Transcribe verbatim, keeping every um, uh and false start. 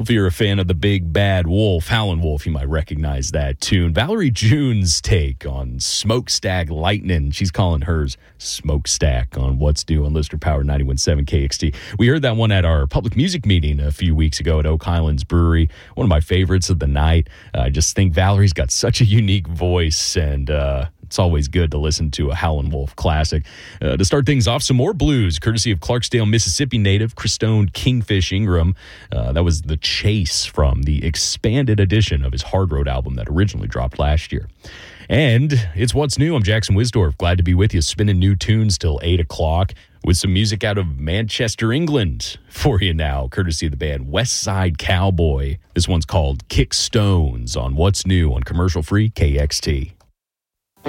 Well, if you're a fan of the Big Bad Wolf, Howlin' Wolf, you might recognize that tune. Valerie June's take on Smokestack Lightning. She's calling hers Smokestack on What's New on Lister Power ninety-one point seven K X T. We heard that one at our public music meeting a few weeks ago at Oak Highlands Brewery. One of my favorites of the night. I just think Valerie's got such a unique voice, and uh, it's always good to listen to a Howlin' Wolf classic. Uh, to start things off, some more blues, courtesy of Clarksdale, Mississippi native Christone Kingfish Ingram. Uh, that was The Chase from the expanded edition of his Hard Road album that originally dropped last year. And it's What's New. I'm Jackson Wisdorf. Glad to be with you, spinning new tunes till eight o'clock with some music out of Manchester, England for you now, courtesy of the band West Side Cowboy. This one's called Kick Stones on What's New on commercial-free K X T.